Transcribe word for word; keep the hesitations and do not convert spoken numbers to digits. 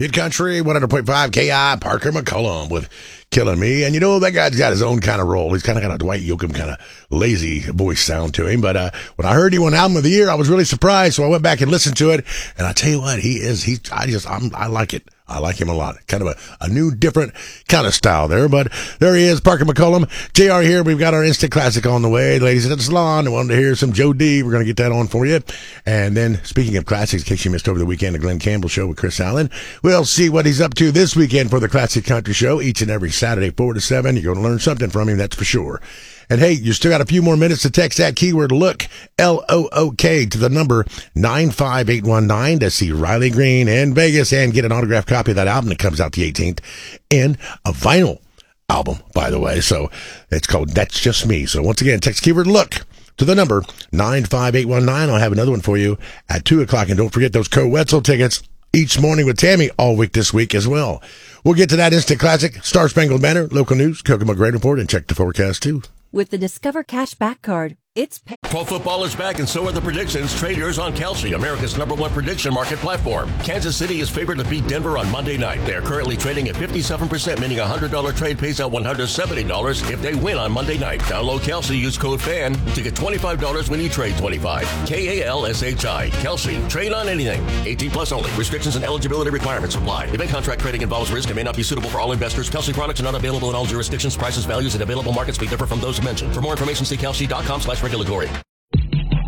Mid Country, one hundred point five K I, Parker McCollum with Killing Me. And you know, that guy's got his own kind of role. He's kind of got a Dwight Yoakam kind of lazy voice sound to him. But uh, when I heard he won Album of the Year, I was really surprised. So I went back and listened to it. And I tell you what, he is, he, I just, I'm, I like it. I like him a lot. Kind of a, a new, different kind of style there. But there he is, Parker McCollum. J R here. We've got our instant classic on the way. Ladies at the salon, I wanted to hear some Joe D. We're going to get that on for you. And then, speaking of classics, in case you missed over the weekend, the Glenn Campbell Show with Chris Allen, we'll see what he's up to this weekend for the Classic Country Show. Each and every Saturday, four to seven. You're going to learn something from him, that's for sure. And hey, you still got a few more minutes to text that keyword LOOK, L O O K, to the number nine five eight one nine to see Riley Green in Vegas and get an autographed copy of that album that comes out the eighteenth, and a vinyl album, by the way. So it's called That's Just Me. So once again, text keyword LOOK to the number nine five eight one nine. I'll have another one for you at two o'clock. And don't forget those Co Wetzel tickets each morning with Tammy all week this week as well. We'll get to that instant classic, Star Spangled Banner, local news, Kokomo Great Report, and check the forecast too. With the Discover Cashback Card, it's... Pay- Pro football is back, and so are the predictions. Trade yours on Kalshi, America's number one prediction market platform. Kansas City is favored to beat Denver on Monday night. They are currently trading at fifty-seven percent, meaning a one hundred dollars trade pays out one hundred seventy dollars if they win on Monday night. Download Kalshi, use code FAN to get twenty-five dollars when you trade twenty-five dollars. K A L S H I. Kalshi. Trade on anything. eighteen plus only. Restrictions and eligibility requirements apply. Event contract trading involves risk and may not be suitable for all investors. Kalshi products are not available in all jurisdictions. Prices, values, and available markets may differ from those mentioned. For more information, see Kalshi dot com slash regulatory.